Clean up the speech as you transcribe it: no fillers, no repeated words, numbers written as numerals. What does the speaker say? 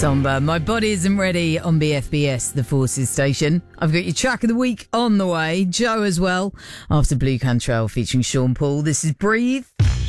Somber, My Body Isn't Ready on BFBS, the Forces station. I've got your track of the week on the way. Joe as well, after Blue Cantrell featuring Sean Paul. This is Breathe.